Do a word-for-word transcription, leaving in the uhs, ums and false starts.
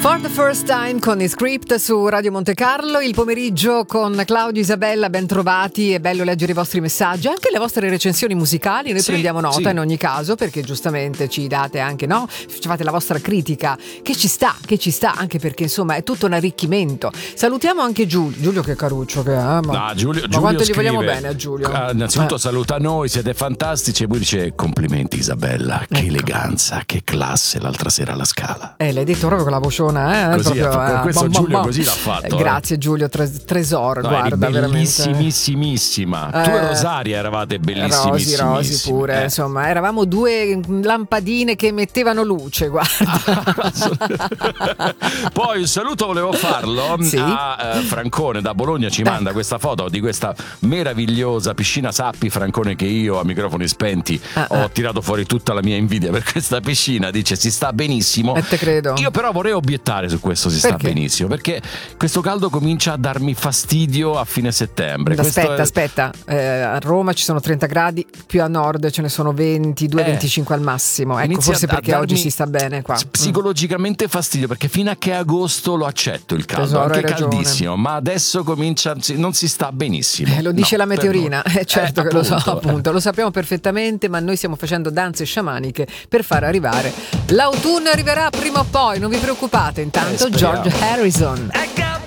For the First Time con i Script su Radio Monte Carlo, il pomeriggio con Claudio e Isabella, ben trovati, è bello leggere i vostri messaggi, anche le vostre recensioni musicali, noi sì, prendiamo nota sì. in ogni caso, perché giustamente ci date anche, no? Ci fate la vostra critica, che ci sta, che ci sta, anche perché insomma è tutto un arricchimento. Salutiamo anche Giulio, Giulio che caruccio che è, ma, no, Giulio, ma Giulio quanto scrive, gli vogliamo bene a Giulio? Uh, innanzitutto eh. saluta noi, siete fantastici, e poi dice complimenti Isabella, che ecco. eleganza, che classe l'altra sera alla Scala. Eh, l'hai detto proprio con la vociona, eh? Così, proprio, eh, questo bom, Giulio bom, bom. così l'ha fatto. Grazie eh. Giulio, tres- tesoro, no, guarda, bellissimissimissima. veramente. Tu e Eh, Rosaria eravate bellissimissimi. Rosi, Rosi pure, eh. insomma, eravamo due lampadine che mettevano luce, guarda. Poi un saluto volevo farlo sì? a uh, Francone da Bologna, ci manda eh. questa foto di questa meravigliosa piscina Sappi Francone, che io a microfoni spenti ah, ho ah. tirato fuori tutta la mia invidia per questa piscina, dice si sta benissimo. E te credo. Io però vorrei obiettare su questo si perché? sta benissimo, perché questo caldo comincia a darmi fastidio a fine settembre. Aspetta, è... aspetta, eh, a Roma ci sono trenta gradi, più a nord ce ne sono ventidue venticinque eh, al massimo, ecco, forse perché oggi si sta bene qua. Psicologicamente fastidio, perché fino a che agosto lo accetto il caldo, tesoro, anche caldissimo, ma adesso comincia, non si sta benissimo. Eh, lo dice no, la meteorina, eh, certo eh, che appunto, lo so, appunto, lo sappiamo perfettamente, ma noi stiamo facendo danze sciamaniche per far arrivare l'autunno, arriverà prima o poi, non vi preoccupate, intanto eh, George Harrison.